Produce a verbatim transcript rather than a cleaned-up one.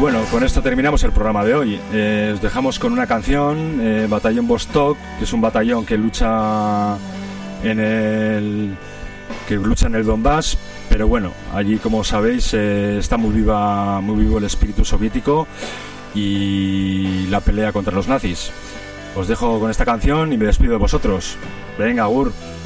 bueno, con esto terminamos el programa de hoy. Eh, os dejamos con una canción, eh, Batallón Vostok, que es un batallón que lucha en el que lucha en el Donbass, pero bueno, allí, como sabéis, eh, está muy viva, muy vivo el espíritu soviético y la pelea contra los nazis. Os dejo con esta canción y me despido de vosotros. Venga, agur.